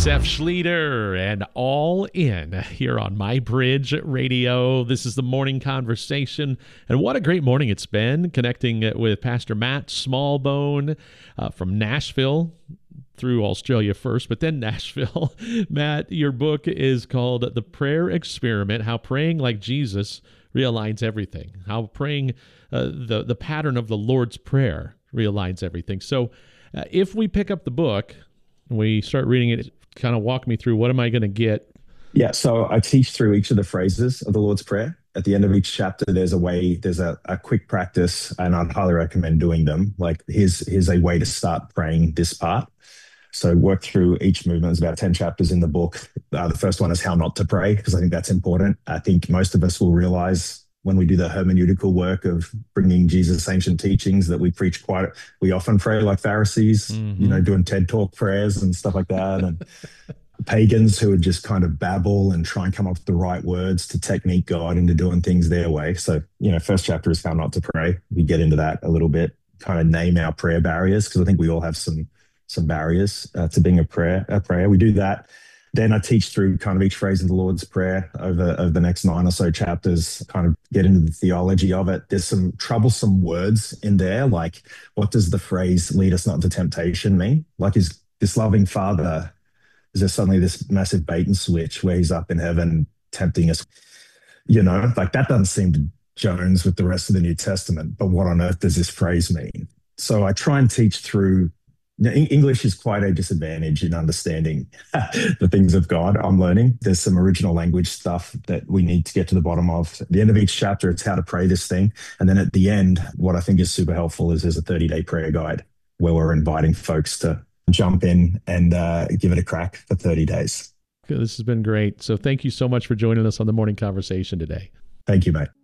Seth Schleter and All In here on My Bridge Radio. This is the morning conversation, and what a great morning it's been, connecting with Pastor Matt Smallbone from Nashville through Australia first, but then Nashville. Matt, your book is called The Prayer Experiment, How Praying Like Jesus Realigns Everything, how praying the pattern of the Lord's Prayer realigns everything. So if we pick up the book, we start reading it, kind of walk me through, what am I going to get? Yeah, so I teach through each of the phrases of the Lord's Prayer. At the end of each chapter, there's a quick practice, and I'd highly recommend doing them. Like, here's a way to start praying this part. So work through each movement. There's about 10 chapters in the book. The first one is how not to pray, because I think that's important. I think most of us will realize when we do the hermeneutical work of bringing Jesus' ancient teachings that we often pray like Pharisees, doing TED Talk prayers and stuff like that. And pagans who would just kind of babble and try and come up with the right words to technique God into doing things their way. So, first chapter is how not to pray. We get into that a little bit, kind of name our prayer barriers, because I think we all have some barriers to being a prayer. We do that. Then I teach through kind of each phrase in the Lord's Prayer over the next 9 or so chapters, kind of get into the theology of it. There's some troublesome words in there, like, what does the phrase lead us not into temptation mean? Like, is this loving Father, is there suddenly this massive bait and switch where he's up in heaven tempting us? Like, that doesn't seem to jones with the rest of the New Testament, but what on earth does this phrase mean? So I try and teach through. English is quite a disadvantage in understanding the things of God. I'm learning. There's some original language stuff that we need to get to the bottom of. At the end of each chapter, it's how to pray this thing. And then at the end, what I think is super helpful is there's a 30-day prayer guide where we're inviting folks to jump in and give it a crack for 30 days. This has been great. So thank you so much for joining us on the morning conversation today. Thank you, mate.